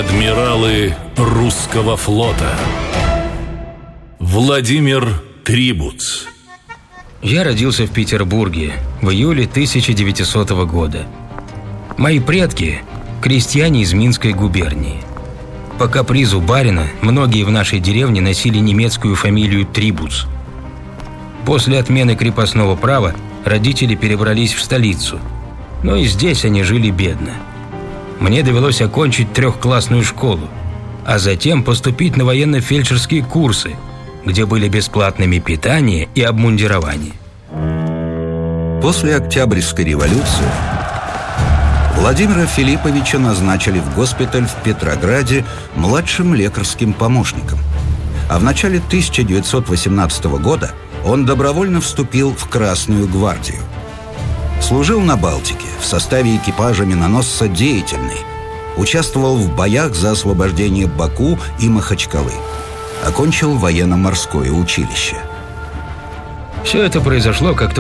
Адмиралы русского флота. Владимир Трибуц. Я родился в Петербурге в июле 1900 года. Мои предки – крестьяне из Минской губернии. По капризу барина многие в нашей деревне носили немецкую фамилию Трибуц. После отмены крепостного права родители перебрались в столицу, но и здесь они жили бедно. Мне довелось окончить 3-классную школу, а затем поступить на военно-фельдшерские курсы, где были бесплатными питание и обмундирование. После Октябрьской революции Владимира Филипповича назначили в госпиталь в Петрограде младшим лекарским помощником. А в начале 1918 года он добровольно вступил в Красную гвардию. Служил на Балтике в составе экипажа миноносца «Деятельный». Участвовал в боях за освобождение Баку и Махачкалы. Окончил военно-морское училище. Все это произошло, как